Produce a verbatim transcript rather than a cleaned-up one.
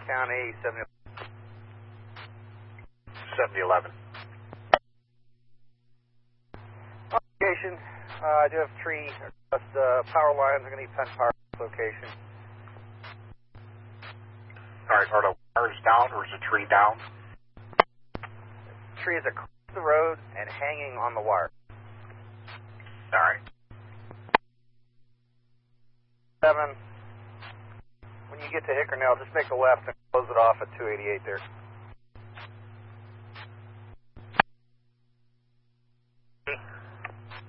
County, seventy eleven. Location, uh, I do have tree, but the power lines are going to need Penn Power location. All right, are the wires down or is the tree down? Tree is across the road and hanging on the wire. All right. Seven. When you get to Hickernell, just make a left and close it off at two eighty-eight there.